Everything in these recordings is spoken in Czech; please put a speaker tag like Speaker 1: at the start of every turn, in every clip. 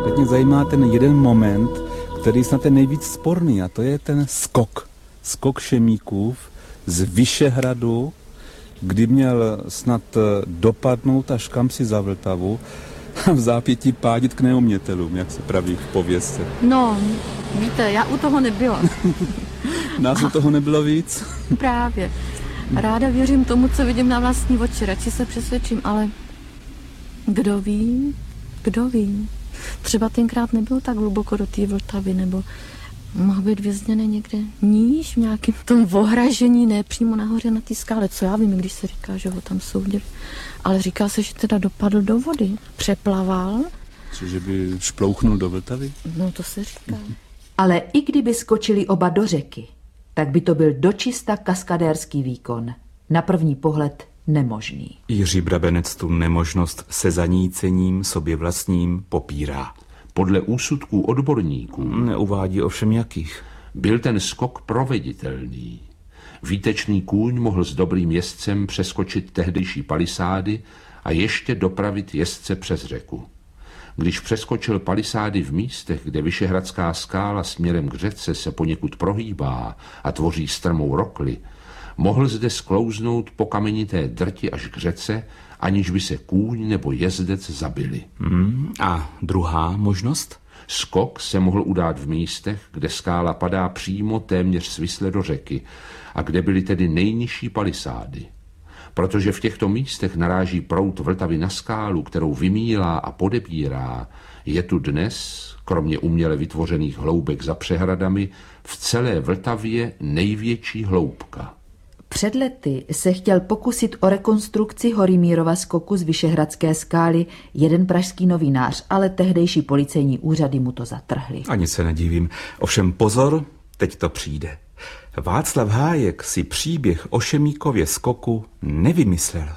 Speaker 1: Teď mě zajímá ten jeden moment, který snad je nejvíc sporný, a to je ten skok. Skok Šemíkův z Vyšehradu, kdy měl snad dopadnout až kamsi za Vltavu a v zápětí pádit k neumětelům, jak se praví v pověstce.
Speaker 2: No, víte, já u toho nebyla.
Speaker 1: Nás u toho nebylo víc?
Speaker 2: Právě. Ráda věřím tomu, co vidím na vlastní oči, radši se přesvědčím, ale kdo ví? Třeba tenkrát nebyl tak hluboko do té Vltavy, nebo mohl být vězněný někde níž, v nějakém tom ohražení, ne přímo nahoře na té skále. Co já vím, když se říká, že ho tam soudili. Ale říká se, že teda dopadl do vody, přeplaval.
Speaker 1: Cože by šplouchnul do Vltavy?
Speaker 2: No to se říká.
Speaker 3: Ale i kdyby skočili oba do řeky, tak by to byl dočista kaskadérský výkon. Na první pohled nemožný.
Speaker 4: Jiří Brabenec tu nemožnost se zanícením sobě vlastním popírá.
Speaker 5: Podle úsudků odborníků
Speaker 4: Neuvádí ovšem jakých.
Speaker 5: byl ten skok proveditelný. Výtečný kůň mohl s dobrým jezdcem přeskočit tehdejší palisády a ještě dopravit jezdce přes řeku. Když přeskočil palisády v místech, kde Vyšehradská skála směrem k řece se poněkud prohýbá a tvoří strmou rokli, mohl zde sklouznout po kamenité drti až k řece, aniž by se kůň nebo jezdec zabili.
Speaker 4: A druhá možnost?
Speaker 5: Skok se mohl udát v místech, kde skála padá přímo téměř svisle do řeky a kde byly tedy nejnižší palisády. Protože v těchto místech naráží proud Vltavy na skálu, kterou vymílá a podebírá, je tu dnes, kromě uměle vytvořených hloubek za přehradami, v celé Vltavě největší hloubka.
Speaker 3: Před lety se chtěl pokusit o rekonstrukci Horimírova skoku z Vyšehradské skály jeden pražský novinář, ale tehdejší policejní úřady mu to zatrhly.
Speaker 4: Ani se nedivím. Ovšem pozor, teď to přijde. Václav Hájek si příběh o Šemíkově skoku nevymyslel.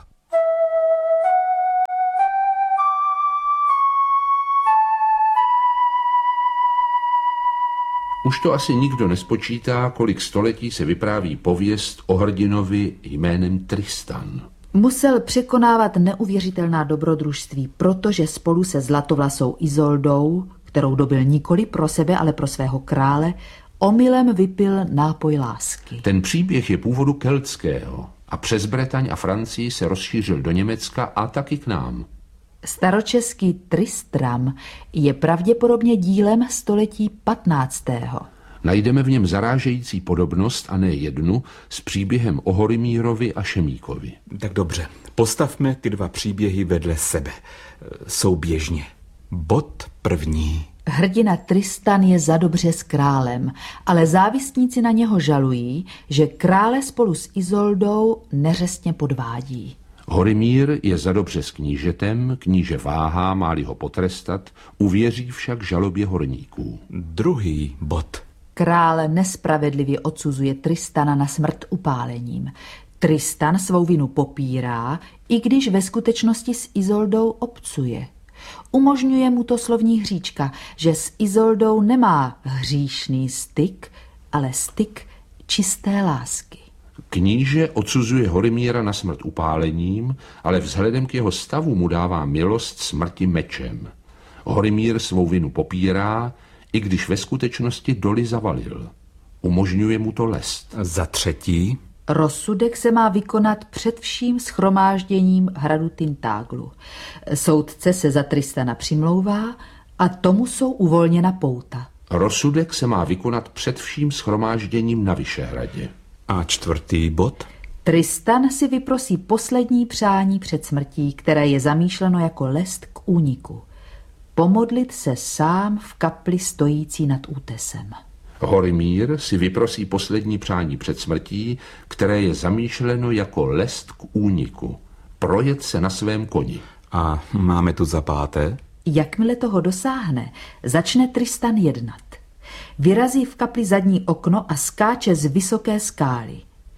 Speaker 5: Už to asi nikdo nespočítá, kolik století se vypráví pověst o hrdinovi jménem Tristan.
Speaker 3: Musel překonávat neuvěřitelná dobrodružství, protože spolu se zlatovlasou Izoldou, kterou dobil nikoli pro sebe, ale pro svého krále, omylem vypil nápoj lásky.
Speaker 5: Ten příběh je původu keltského a přes Bretaň a Francii se rozšířil do Německa a taky k nám.
Speaker 3: Staročeský Tristram je pravděpodobně dílem století 15.
Speaker 5: Najdeme v něm zarážející podobnost, a ne jednu, s příběhem o Horimírovi a Šemíkovi.
Speaker 4: Tak dobře, postavme ty dva příběhy vedle sebe. Souběžně. Bod první.
Speaker 3: Hrdina Tristan je zadobře s králem, ale závistníci na něho žalují, že krále spolu s Izoldou neřestně podvádí.
Speaker 5: Horimír je zadobře s knížetem, kníže váhá, má-li ho potrestat, uvěří však žalobě horníků.
Speaker 4: Druhý bod.
Speaker 3: Král nespravedlivě odsuzuje Tristana na smrt upálením. Tristan svou vinu popírá, i když ve skutečnosti s Izoldou obcuje. Umožňuje mu to slovní hříčka, že s Izoldou nemá hříšný styk, ale styk čisté lásky.
Speaker 5: Kníže odsuzuje Horimíra na smrt upálením, ale vzhledem k jeho stavu mu dává milost smrti mečem. Horimír svou vinu popírá, i když ve skutečnosti doly zavalil. Umožňuje mu to lest.
Speaker 4: Za třetí.
Speaker 3: Rozsudek se má vykonat před vším shromážděním hradu Tintaglu. Soudce se za Tristana přimlouvá a tomu jsou uvolněna pouta.
Speaker 5: Rozsudek se má vykonat před vším shromážděním na Vyšehradě.
Speaker 4: A čtvrtý bod.
Speaker 3: Tristan si vyprosí poslední přání před smrtí, které je zamýšleno jako lest k úniku. Pomodlit se sám v kapli stojící nad útesem.
Speaker 5: Horimír si vyprosí poslední přání před smrtí, které je zamýšleno jako lest k úniku. Projet se na svém koni.
Speaker 4: A máme tu za páté.
Speaker 3: Jakmile toho dosáhne, začne Tristan jednat. Vyrazí v kapli zadní okno a skáče z vysoké skály.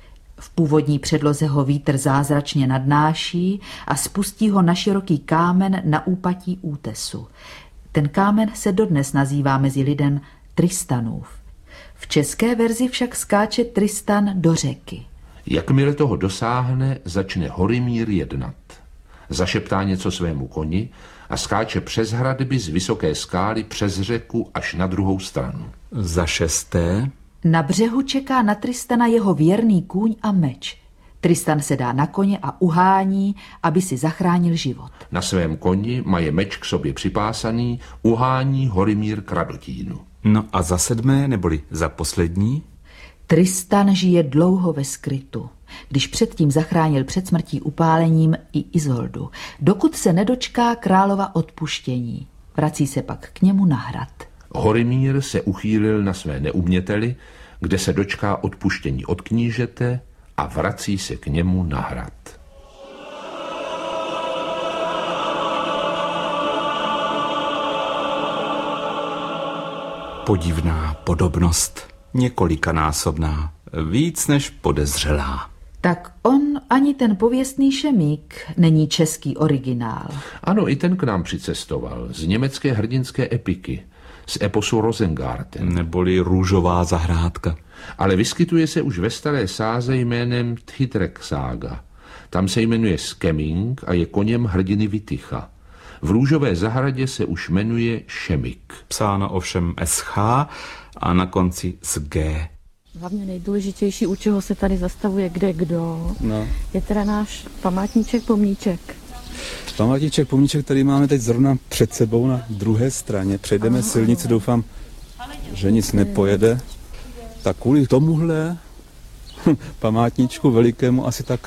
Speaker 3: V původní předloze ho vítr zázračně nadnáší a spustí ho na široký kámen na úpatí útesu. Ten kámen se dodnes nazývá mezi lidem Tristanův. V české verzi však skáče Tristan do řeky.
Speaker 5: Jakmile toho dosáhne, začne Horimír jednat. Zašeptá něco svému koni a skáče přes hradby z vysoké skály přes řeku až na druhou stranu.
Speaker 4: Za 6.
Speaker 3: Na břehu čeká na Tristana jeho věrný kůň a meč. Tristan se dá na koně a uhání, aby si zachránil život.
Speaker 5: Na svém koni maje meč k sobě připásaný, uhání Horimír k Radotínu.
Speaker 4: No a za 7. neboli za poslední?
Speaker 3: Tristan žije dlouho ve skrytu, když předtím zachránil před smrtí upálením i Izoldu, dokud se nedočká králova odpuštění. Vrací se pak k němu na hrad.
Speaker 5: Horimír se uchýlil na své neuměteli, kde se dočká odpuštění od knížete a vrací se k němu na hrad.
Speaker 4: Podivná podobnost, několikanásobná, víc než podezřelá.
Speaker 3: Tak on ani ten pověstný šemík není český originál.
Speaker 5: Ano, i ten k nám přicestoval z německé hrdinské epiky, z eposu Rosengarten.
Speaker 4: Neboli Růžová zahrádka.
Speaker 5: Ale vyskytuje se už ve staré sáze jménem Tchitreck Sága. Tam se jmenuje Skeming a je koněm hrdiny Vitycha. V Růžové zahradě se už jmenuje Šemik.
Speaker 4: Psáno ovšem SH a na konci s G.
Speaker 2: Hlavně nejdůležitější, u čeho se tady zastavuje kde kdo, je teda náš památníček, pomníček.
Speaker 1: Památníček, pomníček, který máme teď zrovna před sebou na druhé straně. Přejdeme silnici, doufám, že nic nepojede. Tak kvůli tomuhle památníčku velikému asi tak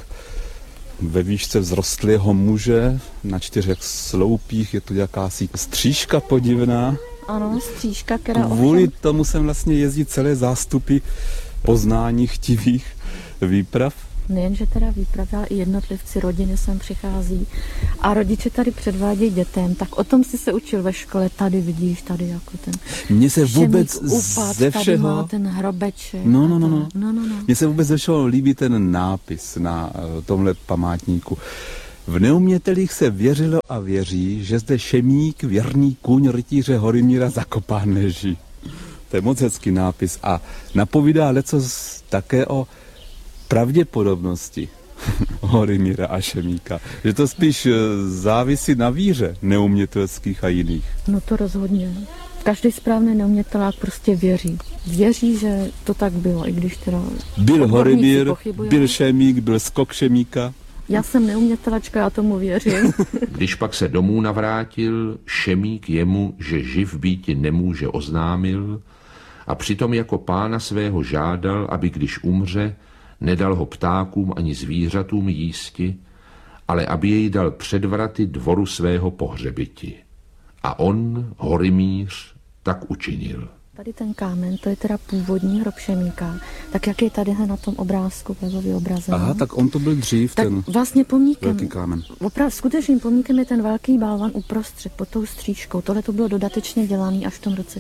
Speaker 1: ve výšce vzrostlého muže na 4 sloupích, je tu jakási stříška podivná.
Speaker 2: Ano, stříška, která
Speaker 1: Kvůli tomu sem vlastně jezdí celé zástupy poznání chtivých výprav.
Speaker 2: Nejenže teda výpravy, ale i jednotlivci rodiny sem přichází a rodiče tady předvádějí dětem. Tak o tom si se učil ve škole, tady vidíš, tady jako ten
Speaker 1: Mně se vůbec
Speaker 2: upad,
Speaker 1: ze
Speaker 2: tady
Speaker 1: všeho...
Speaker 2: má ten hrobeček.
Speaker 1: No.
Speaker 2: No.
Speaker 1: Mně se vůbec ze všeho líbí ten nápis na tomhle památníku. V neumětelích se věřilo a věří, že zde šemík, věrný kůň rytíře Horimíra zakopán leží. To je moc hezký nápis a napovídá lecos také o pravděpodobnosti Horimíra a šemíka. Že to spíš závisí na víře neumětelských a jiných.
Speaker 2: No to rozhodně. Každý správný neumětelák prostě věří. Věří, že to tak bylo, i když teda...
Speaker 1: Byl Horimír,
Speaker 2: pochybují.
Speaker 1: byl šemík, byl skok šemíka.
Speaker 2: Já jsem neumětelačka, já tomu věřím.
Speaker 5: Když pak se domů navrátil, Šemík jemu, že živ býti nemůže, oznámil a přitom jako pána svého žádal, aby když umře, nedal ho ptákům ani zvířatům jísti, ale aby jej dal před vraty dvoru svého pohřebiti. A on, Horimíř, tak učinil.
Speaker 2: Tady ten kámen, to je teda původní hrob šemíka. Tak jak je tady na tom obrázku, webový obrazen.
Speaker 1: Aha, tak on to byl dřív,
Speaker 2: tak
Speaker 1: ten
Speaker 2: vlastně pomníkem,
Speaker 1: velký kámen.
Speaker 2: Opravdu skutečným pomníkem je ten velký balvan uprostřed, pod tou stříčkou. Tohle to bylo dodatečně dělané až v tom roce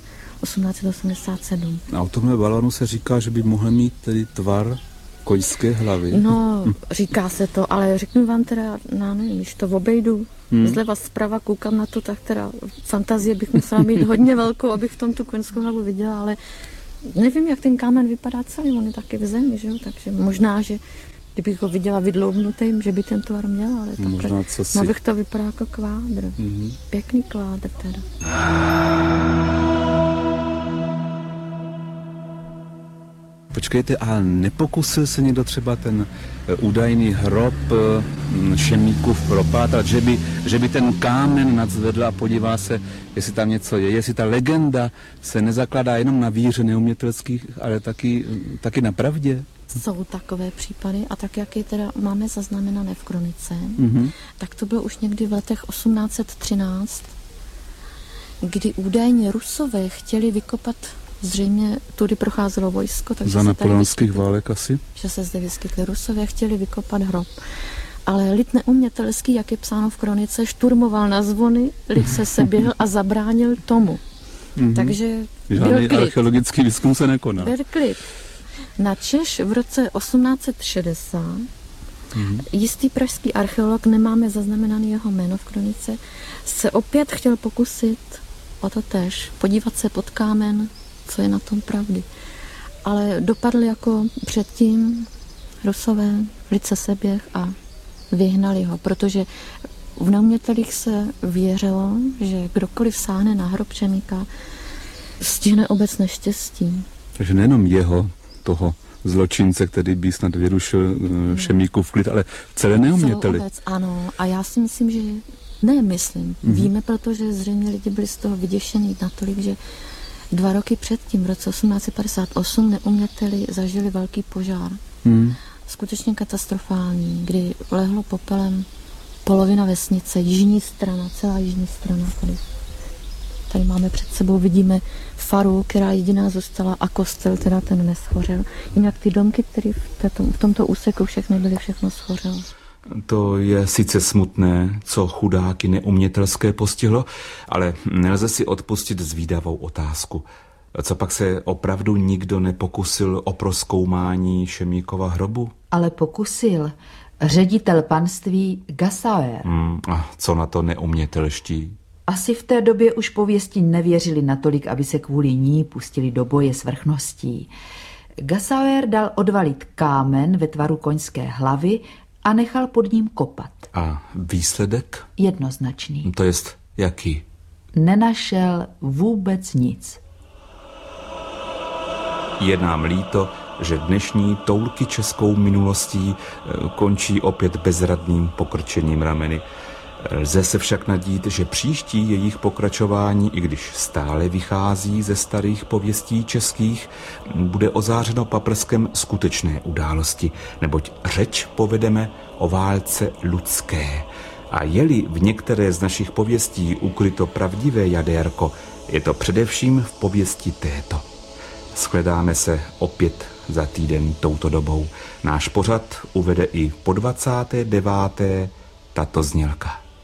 Speaker 2: 1887.
Speaker 1: A o tomhle balvanu se říká, že by mohl mít tedy tvar koňské hlavy.
Speaker 2: No, říká se to, ale řeknu vám teda, nevím, když to obejdu, zleva zprava koukám na to, tak teda fantazie bych musela mít hodně velkou, abych v tom tu koňskou hlavu viděla, ale nevím, jak ten kámen vypadá celý, on je taky v zemi, že jo, takže možná, že kdybych ho viděla vydloubnutým, že by ten tvar měl, ale
Speaker 1: Možná
Speaker 2: no, bych to vypadá jako kvádr. Pěkný kvádr teda.
Speaker 1: Počkejte, a nepokusil se někdo třeba ten údajný hrob šemíkův propátrat, že by ten kámen nadzvedl a podívá se, jestli tam něco je, jestli ta legenda se nezakládá jenom na víře neumětelských, ale taky na pravdě?
Speaker 2: Jsou takové případy a tak, jak je teda máme zaznamenané v kronice, tak to bylo už někdy v letech 1813, kdy údajně Rusové chtěli vykopat, zřejmě tudy procházelo vojsko, takže
Speaker 1: Za napoleonských válek asi?
Speaker 2: Že se zde vyskytli Rusové, chtěli vykopat hrob. Ale lid neumětelský, jak je psáno v kronice, šturmoval na zvony, lid se seběhl a zabránil tomu. Takže
Speaker 1: žádný
Speaker 2: byl klid.
Speaker 1: archeologický výzkum se nekonal.
Speaker 2: Byl klid. Načež v roce 1860 jistý pražský archeolog, nemáme zaznamenaný jeho jméno v kronice, se opět chtěl pokusit o to též, podívat se pod kámen, co je na tom pravdy. Ale dopadl jako předtím Rusové, lid se seběh a vyhnali ho, protože v neumětelích se věřilo, že kdokoliv sáhne na hrob Šemíka, stihne obec neštěstí.
Speaker 1: Takže nejenom jeho, toho zločince, který by snad vyrušil Šemíkův klid, ale celé neuměteli.
Speaker 2: Celou obec, ano. A já si myslím, že víme, protože zřejmě lidi byli z toho vyděšení natolik, že 2 roky předtím, v roce 1858, neuměteli zažili velký požár. Skutečně katastrofální, kdy lehlo popelem polovina vesnice, jižní strana, celá jižní strana. Tady máme před sebou, vidíme faru, která jediná zůstala, a kostel, teda ten neschořel. Jinak ty domky, které v tomto úseku všechno schořelo.
Speaker 4: To je sice smutné, co chudáky neumětelské postihlo, ale nelze si odpustit zvídavou otázku. Co pak se opravdu nikdo nepokusil o prozkoumání Šemíkova hrobu?
Speaker 3: Ale pokusil ředitel panství Gassauer.
Speaker 4: A co na to neumětelští?
Speaker 3: Asi v té době už pověsti nevěřili natolik, aby se kvůli ní pustili do boje s vrchností. Gassauer dal odvalit kámen ve tvaru koňské hlavy a nechal pod ním kopat.
Speaker 4: A výsledek?
Speaker 3: Jednoznačný.
Speaker 4: To jest jaký?
Speaker 3: Nenašel vůbec nic.
Speaker 4: Je nám líto, že dnešní toulky českou minulostí končí opět bezradným pokrčením rameny. Lze se však nadít, že příští jejich pokračování, i když stále vychází ze starých pověstí českých, bude ozářeno paprskem skutečné události, neboť řeč povedeme o válce ludské. A je-li v některé z našich pověstí ukryto pravdivé jadérko, je to především v pověsti této. Shledáme se opět za týden touto dobou. Náš pořad uvede i po 29. tato znělka.